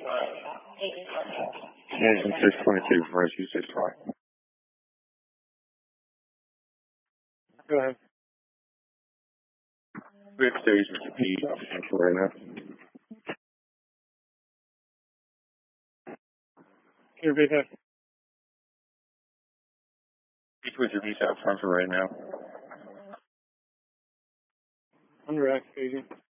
Engine 622, rescue 620. Go ahead. Fifth stage, Mr. P. Central right now. Can you repeat that? Each with your visa out front for right now. Under activation.